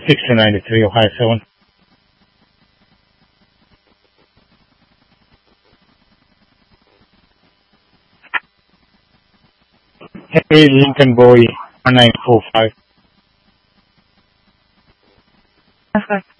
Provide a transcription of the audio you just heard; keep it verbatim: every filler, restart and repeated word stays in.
six two nine three, Ohio seven. Henry Lincoln Boy, one nine four five. Okay.